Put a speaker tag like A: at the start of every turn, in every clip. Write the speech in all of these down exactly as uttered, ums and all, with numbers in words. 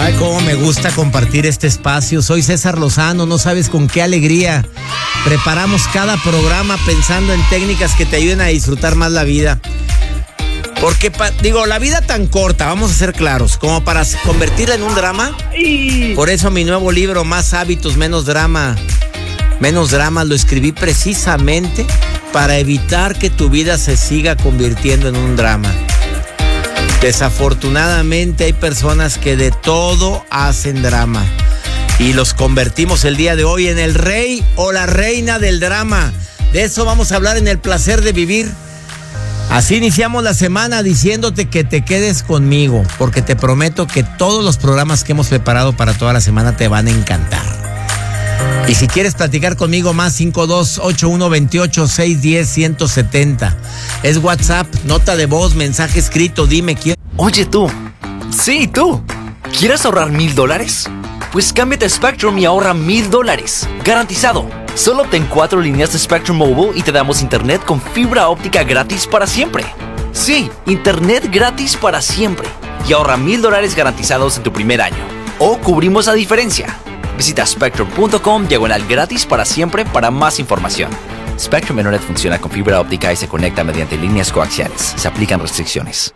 A: Ay, cómo me gusta compartir este espacio. Soy César Lozano, no sabes con qué alegría preparamos cada programa pensando en técnicas que te ayuden a disfrutar más la vida. Porque, pa, digo, la vida tan corta, vamos a ser claros, como para convertirla en un drama. Por eso mi nuevo libro, Más hábitos, menos drama, menos dramas, lo escribí precisamente para evitar que tu vida se siga convirtiendo en un drama. Desafortunadamente hay personas que de todo hacen drama y los convertimos el día de hoy en el rey o la reina del drama. De eso vamos a hablar en El Placer de Vivir. Así iniciamos la semana diciéndote que te quedes conmigo, porque te prometo que todos los programas que hemos preparado para toda la semana te van a encantar. Y si quieres platicar conmigo, más cinco dos ocho uno dos ocho seis uno cero uno siete cero. Es WhatsApp, nota de voz, mensaje escrito, dime quién.
B: Oye tú, sí tú, ¿quieres ahorrar mil dólares? Pues cámbiate a Spectrum y ahorra mil dólares, garantizado. Solo obtén cuatro líneas de Spectrum Mobile y te damos internet con fibra óptica gratis para siempre. Sí, internet gratis para siempre. Y ahorra mil dólares garantizados en tu primer año. O cubrimos la diferencia. Visita spectrum punto com diagonal gratis para siempre para más información. Spectrum Internet funciona con fibra óptica y se conecta mediante líneas coaxiales. Se aplican restricciones.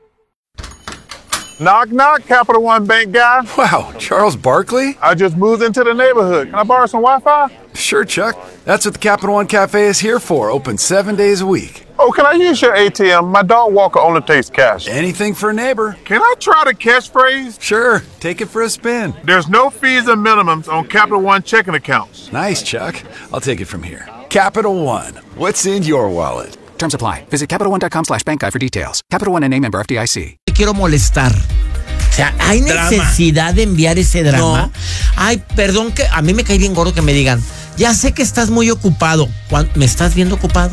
C: Knock, knock, Capital One Bank guy.
D: Wow, Charles Barkley?
C: I just moved into the neighborhood. Can I borrow some Wi-Fi?
D: Sure, Chuck. That's what the Capital One Cafe is here for, open seven days a week.
C: Oh, can I use your A T M? My dog Walker only takes cash.
D: Anything for a neighbor.
C: Can I try the catchphrase?
D: Sure, take it for a spin.
C: There's no fees or minimums on Capital One checking accounts.
D: Nice, Chuck. I'll take it from here. Capital One, what's in your wallet?
E: Terms apply. Visit Capital One dot com slash bank guide for details. Capital One N A member F D I C.
A: Te quiero molestar. O sea, ¿hay necesidad drama. de enviar ese drama? No. Ay, perdón, que a mí me cae bien gordo que me digan, ya sé que estás muy ocupado. ¿Me estás viendo ocupado?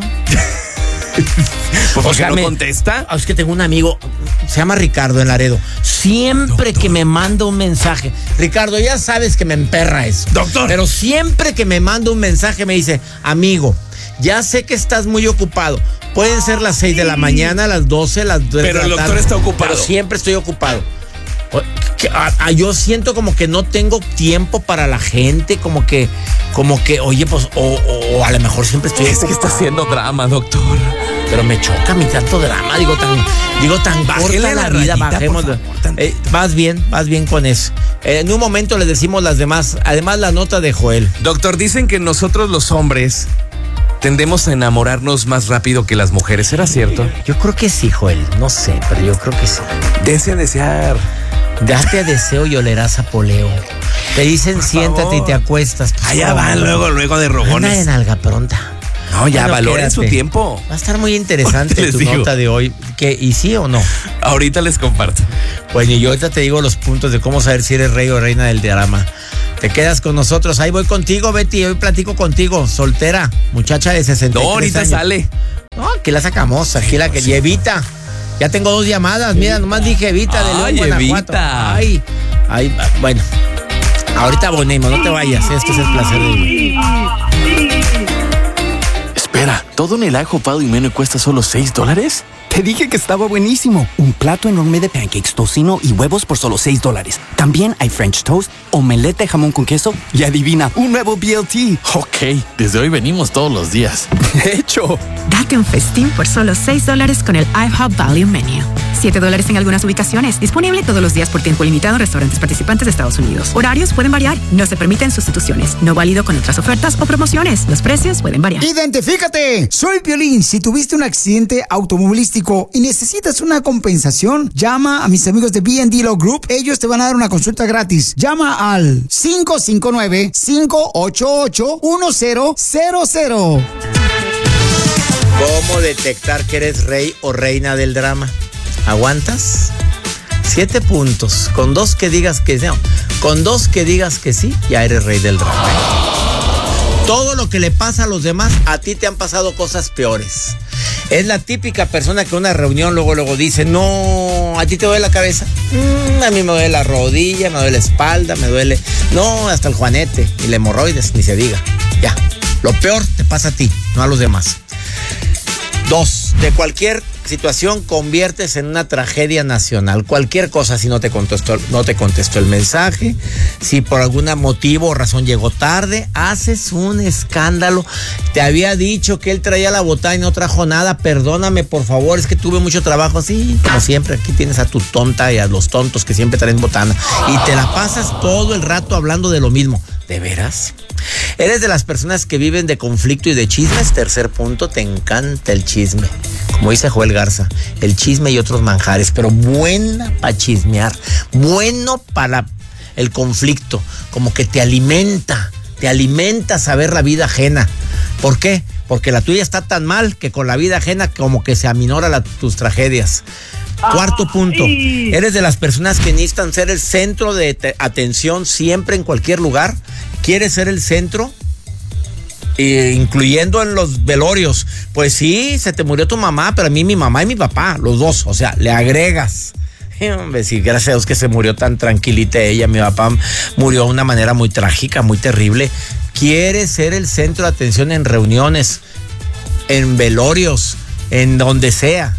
F: ¿Por qué no me contesta?
A: Es que tengo un amigo, se llama Ricardo en Laredo. Siempre Doctor. que me manda un mensaje, Ricardo, ya sabes que me emperra eso.
F: Doctor.
A: Pero siempre que me manda un mensaje me dice, amigo, ya sé que estás muy ocupado. Pueden ser las seis de la mañana, las doce, las dos de la tarde.
F: Pero el doctor está ocupado.
A: Pero siempre estoy ocupado. Que, a, a, yo siento como que no tengo tiempo para la gente, como que, como que, oye, pues, o, o, o a lo mejor siempre estoy.
F: Es que está haciendo drama, doctor.
A: Pero me choca mi tanto drama, digo tan, digo tan corta la, la vida, rayita, bajemos. Eh, vas bien, vas bien con eso. Eh, en un momento les decimos las demás, además la nota de Joel.
F: Doctor, dicen que nosotros los hombres tendemos a enamorarnos más rápido que las mujeres, ¿será cierto?
A: Yo creo que sí, Joel, no sé, pero yo creo que sí.
F: Dense a desear.
A: Date a deseo y olerás a poleo. Te dicen por siéntate favor. y te acuestas. Pues,
F: allá van luego, luego de rogones.
A: Anda en alga pronta.
F: No, ya bueno, valoren quédate. su tiempo.
A: Va a estar muy interesante tu digo. nota de hoy. ¿Qué, ¿Y sí o no?
F: Ahorita les comparto.
A: Bueno, y yo ahorita te digo los puntos de cómo saber si eres rey o reina del drama. Te quedas con nosotros. Ahí voy contigo, Betty. Hoy platico contigo. Soltera, muchacha de sesenta y tres
F: No, ahorita
A: años.
F: sale.
A: No, aquí la sacamos. Aquí la que... Y Evita. Ya tengo dos llamadas. Mira, nomás dije Evita de León, Guanajuato. Ay, ay, bueno. Ahorita abonemos, no te vayas. Esto es El Placer de Vivir.
G: Espera, ¿todo en el ajo pado y menú cuesta solo seis dólares?
E: Te dije que estaba buenísimo. Un plato enorme de pancakes, tocino y huevos por solo seis dólares. También hay French toast, omelette de jamón con queso y adivina, un nuevo B L T.
G: Ok, desde hoy venimos todos los días.
E: De hecho.
H: Date un festín por solo seis dólares con el IHOP Value Menu. siete dólares en algunas ubicaciones. Disponible todos los días por tiempo limitado en restaurantes participantes de Estados Unidos. Horarios pueden variar. No se permiten sustituciones. No válido con otras ofertas o promociones. Los precios pueden variar.
I: ¡Identifícate! Soy Piolín. Si tuviste un accidente automovilístico y necesitas una compensación, llama a mis amigos de B and D Law Group. Ellos te van a dar una consulta gratis. Llama al cinco cinco nueve, cinco ocho ocho, uno cero cero cero.
A: ¿Cómo detectar que eres rey o reina del drama? ¿Aguantas? Siete puntos. Con dos que digas que no. Con dos que digas que sí, ya eres rey del drama. Todo lo que le pasa a los demás, a ti te han pasado cosas peores. Es la típica persona que en una reunión luego, luego dice, no, ¿a ti te duele la cabeza? Mm, a mí me duele la rodilla, me duele la espalda, me duele... No, hasta el juanete y la hemorroides, ni se diga. Ya, lo peor te pasa a ti, no a los demás. Dos, de cualquier situación conviertes en una tragedia nacional. Cualquier cosa, si no te contestó, no te contestó el mensaje, si por algún motivo o razón llegó tarde, haces un escándalo. Te había dicho que él traía la botana y no trajo nada, perdóname por favor, es que tuve mucho trabajo. Sí, como siempre, aquí tienes a tu tonta y a los tontos que siempre traen botana y te la pasas todo el rato hablando de lo mismo. ¿De veras? ¿Eres de las personas que viven de conflicto y de chismes? Tercer punto, te encanta el chisme. Como dice Joel Garza, el chisme y otros manjares, pero buena para chismear, bueno para el conflicto, como que te alimenta, te alimenta saber la vida ajena. ¿Por qué? Porque la tuya está tan mal que con la vida ajena como que se aminora la, tus tragedias. Cuarto punto, ¿eres de las personas que necesitan ser el centro de te- atención siempre en cualquier lugar? ¿Quieres ser el centro? Eh, incluyendo en los velorios. Pues sí, se te murió tu mamá, pero a mí mi mamá y mi papá, los dos, o sea, le agregas. Eh, hombre, sí, gracias a Dios que se murió tan tranquilita ella. Mi papá murió de una manera muy trágica, muy terrible. ¿Quieres ser el centro de atención en reuniones, en velorios, en donde sea?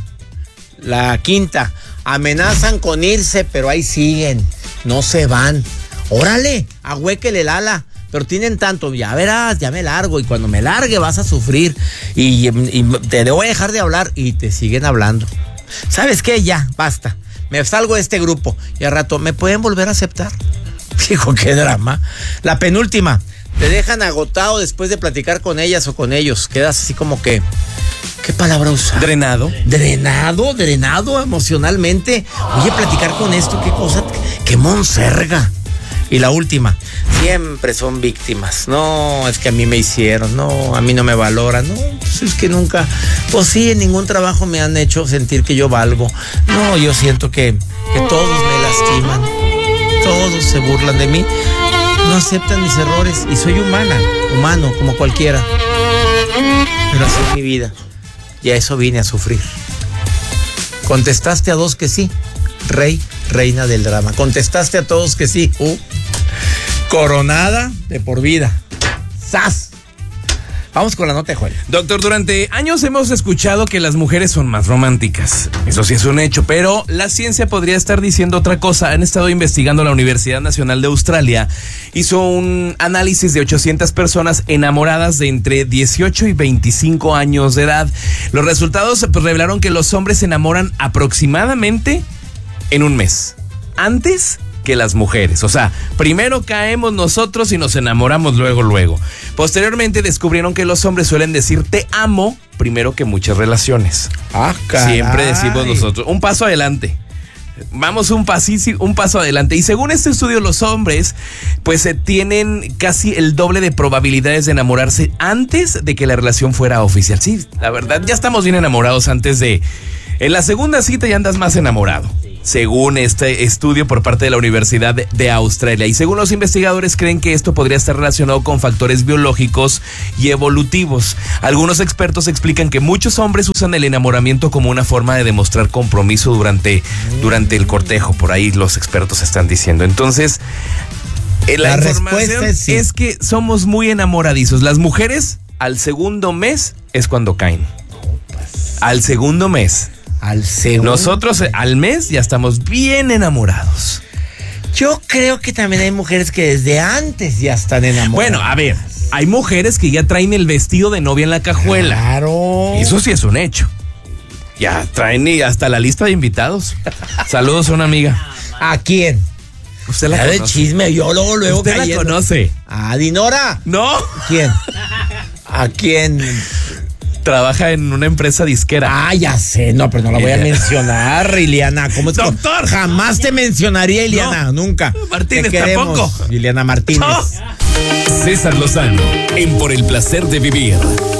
A: La quinta, amenazan con irse, pero ahí siguen, no se van. Órale, ahuéquele el ala, pero tienen tanto, ya verás, ya me largo, y cuando me largue vas a sufrir, y, y te voy a dejar de hablar, y te siguen hablando. ¿Sabes qué? Ya, basta, me salgo de este grupo, y al rato, ¿me pueden volver a aceptar? Hijo, qué drama. La penúltima, te dejan agotado después de platicar con ellas o con ellos, quedas así como que... ¿Qué palabra usar?
F: Drenado.
A: Drenado, drenado emocionalmente. Oye, platicar con esto, qué cosa, qué monserga. Y la última, siempre son víctimas. No, es que a mí me hicieron, no, a mí no me valoran, no, pues es que nunca, pues sí, en ningún trabajo me han hecho sentir que yo valgo. No, yo siento que, que todos me lastiman, todos se burlan de mí, no aceptan mis errores y soy humana, humano como cualquiera. Pero así es mi vida. Y a eso vine a sufrir. Contestaste a dos que sí. Rey, reina del drama. Contestaste a todos que sí. Uh, coronada de por vida. ¡Sas! Vamos con la nota de Joel.
F: Doctor, durante años hemos escuchado que las mujeres son más románticas. Eso sí es un hecho, pero la ciencia podría estar diciendo otra cosa. Han estado investigando, la Universidad Nacional de Australia hizo un análisis de ochocientas personas enamoradas de entre dieciocho y veinticinco años de edad. Los resultados pues, revelaron que los hombres se enamoran aproximadamente en un mes. Antes que las mujeres. O sea, primero caemos nosotros y nos enamoramos luego, luego. Posteriormente descubrieron que los hombres suelen decir te amo primero que muchas relaciones.
A: Ah, caray.
F: Siempre decimos nosotros, un paso adelante. Vamos un pasito, un paso adelante. Y según este estudio, los hombres pues eh, tienen casi el doble de probabilidades de enamorarse antes de que la relación fuera oficial. Sí, la verdad, ya estamos bien enamorados antes de... En la segunda cita ya andas más enamorado, según este estudio por parte de la Universidad de Australia. Y según los investigadores creen que esto podría estar relacionado con factores biológicos y evolutivos. Algunos expertos explican que muchos hombres usan el enamoramiento como una forma de demostrar compromiso durante, durante el cortejo. Por ahí los expertos están diciendo. Entonces, la, la información es, sí. es que somos muy enamoradizos. Las mujeres al segundo mes es cuando caen. Al segundo mes.
A: Al segundo.
F: Nosotros al mes ya estamos bien enamorados.
A: Yo creo que también hay mujeres que desde antes ya están enamoradas.
F: Bueno, a ver, hay mujeres que ya traen el vestido de novia en la cajuela.
A: Claro.
F: Eso sí es un hecho. Ya traen hasta la lista de invitados. Saludos a una amiga.
A: ¿A quién?
F: Usted la
A: conoce.
F: De
A: chisme, yo luego, luego
F: Usted cayendo. La conoce.
A: ¿A Dinora?
F: No.
A: ¿Quién? ¿A quién?
F: Trabaja en una empresa disquera.
A: Ah, ya sé, no, pero no la voy a mencionar, Iliana. ¿Cómo es?
F: Doctor.
A: Jamás te mencionaría, Iliana, no. Nunca.
F: Martínez tampoco.
A: Iliana Martínez. No.
J: César Lozano, en Por el Placer de Vivir.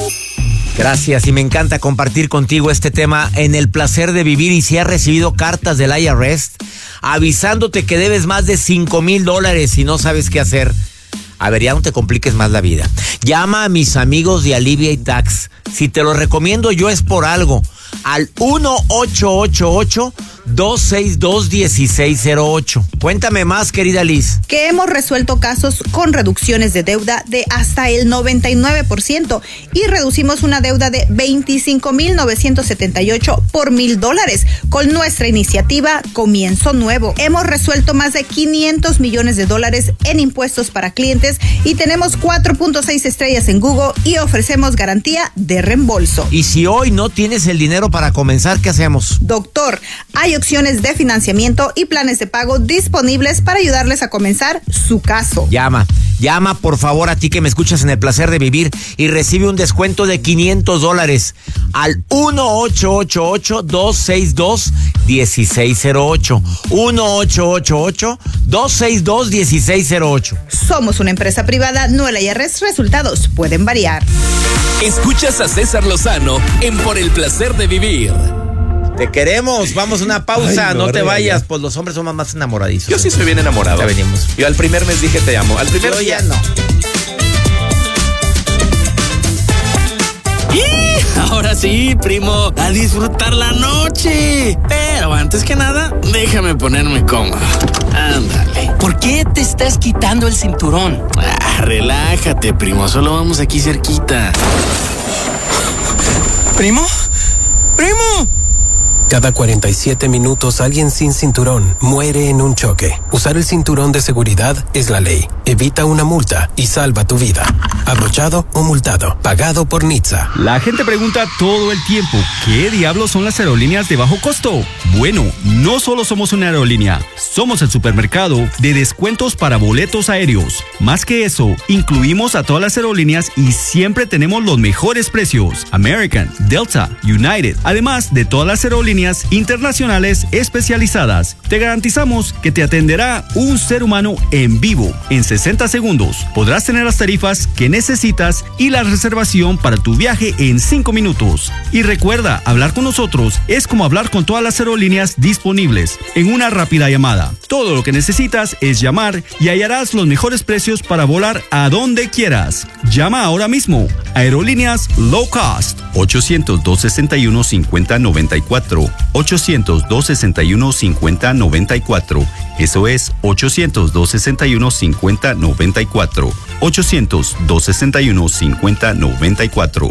A: Gracias, y me encanta compartir contigo este tema en el placer de vivir. Y si has recibido cartas del I R S avisándote que debes más de cinco mil dólares y no sabes qué hacer, a ver, ya no te compliques más la vida. Llama a mis amigos de Alivia y Tax. Si te lo recomiendo yo es por algo. Al uno ocho ocho ocho, dos seis dos, uno seis cero ocho. Cuéntame más, querida Liz.
K: Que hemos resuelto casos con reducciones de deuda de hasta el noventa y nueve por ciento y reducimos una deuda de veinticinco mil novecientos setenta y ocho por mil dólares con nuestra iniciativa Comienzo Nuevo. Hemos resuelto más de quinientos millones de dólares en impuestos para clientes y tenemos cuatro punto seis estrellas en Google y ofrecemos garantía de reembolso.
A: Y si hoy no tienes el dinero para comenzar, ¿qué hacemos?
K: Doctor, hay opciones de financiamiento y planes de pago disponibles para ayudarles a comenzar su caso.
A: Llama, llama por favor a ti que me escuchas en El Placer de Vivir y recibe un descuento de quinientos dólares al uno ocho ocho ocho, dos seis dos, uno seis cero ocho. uno ocho ocho ocho, dos seis dos, uno seis cero ocho.
K: Somos una empresa privada, no el I R S. Resultados pueden variar.
J: Escuchas a César Lozano en Por el Placer de Vivir.
A: Te queremos, vamos a una pausa,
F: Ay,
A: no,
F: no
A: te
F: regaña.
A: vayas, pues los hombres somos más enamoradizos.
F: Yo sí soy bien enamorado.
A: Ya venimos.
F: Yo al primer mes dije te amo. Al primer
A: Yo
F: día
A: ya no.
L: ¡Y! Ahora sí, primo, a disfrutar la noche. Pero antes que nada, déjame ponerme cómodo. Ándale.
M: ¿Por qué te estás quitando el cinturón?
L: Ah, relájate, primo, solo vamos aquí cerquita.
M: ¿Primo? ¡Primo!
N: Cada cuarenta y siete minutos alguien sin cinturón muere en un choque. Usar el cinturón de seguridad es la ley. Evita una multa y salva tu vida. Abrochado o multado. Pagado por N H T S A.
O: La gente pregunta todo el tiempo, ¿qué diablos son las aerolíneas de bajo costo? Bueno, no solo somos una aerolínea, somos el supermercado de descuentos para boletos aéreos. Más que eso, incluimos a todas las aerolíneas y siempre tenemos los mejores precios. American, Delta, United, además de todas las aerolíneas internacionales especializadas. Te garantizamos que te atenderá un ser humano en vivo. En sesenta segundos podrás tener las tarifas que necesitas y la reservación para tu viaje en cinco minutos. Y recuerda, hablar con nosotros es como hablar con todas las aerolíneas disponibles en una rápida llamada. Todo lo que necesitas es llamar y hallarás los mejores precios para volar a donde quieras. Llama ahora mismo. Aerolíneas Low Cost. ochocientos, dos sesenta y uno, cincuenta noventa y cuatro. ochocientos, dos sesenta y uno, cincuenta noventa y cuatro. Eso es ochocientos, dos sesenta y uno, cincuenta noventa y cuatro. ochocientos, dos sesenta y uno, cincuenta noventa y cuatro.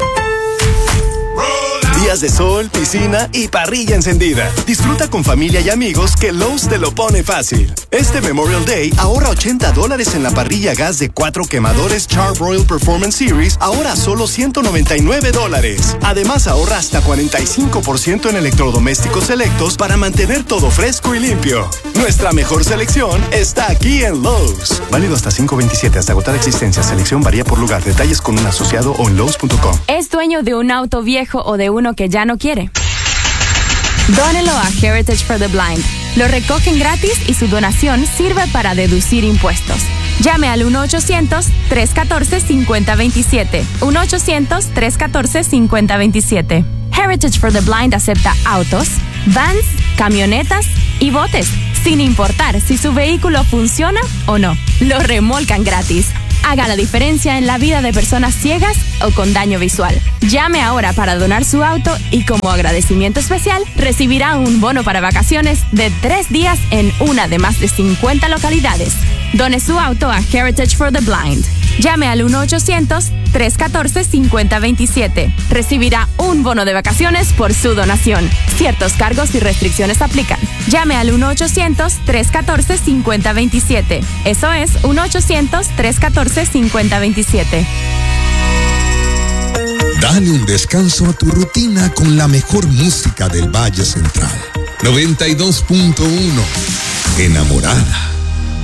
P: Días de sol, piscina y parrilla encendida. Disfruta con familia y amigos que Lowe's te lo pone fácil. Este Memorial Day ahorra ochenta dólares en la parrilla gas de cuatro quemadores Char-Broil Performance Series, ahora solo ciento noventa y nueve dólares. Además ahorra hasta cuarenta y cinco por ciento en electrodomésticos selectos para mantener todo fresco y limpio. Nuestra mejor selección está aquí en Lowe's. Válido hasta cinco veintisiete, hasta agotar existencia. Selección varía por lugar. Detalles con un asociado o en Lowe's punto com.
Q: ¿Es dueño de un auto viejo o de uno que ya no quiere? Dónelo a Heritage for the Blind. Lo recogen gratis y su donación sirve para deducir impuestos. Llame al uno ochocientos, tres uno cuatro, cinco cero dos siete. uno ochocientos, tres uno cuatro, cinco cero dos siete. Heritage for the Blind acepta autos, vans, camionetas y botes, sin importar si su vehículo funciona o no. Lo remolcan gratis. Haga la diferencia en la vida de personas ciegas o con daño visual. Llame ahora para donar su auto y como agradecimiento especial recibirá un bono para vacaciones de tres días en una de más de cincuenta localidades. Done su auto a Heritage for the Blind. Llame al uno ochocientos, tres uno cuatro, cinco cero dos siete. Recibirá un bono de vacaciones por su donación. Ciertos cargos y restricciones aplican. Llame al uno ochocientos, tres uno cuatro, cinco cero dos siete. Eso es uno ochocientos, tres uno cuatro, cinco cero dos siete.
R: Dale un descanso a tu rutina con la mejor música del Valle Central. noventa y dos punto uno. Enamorada.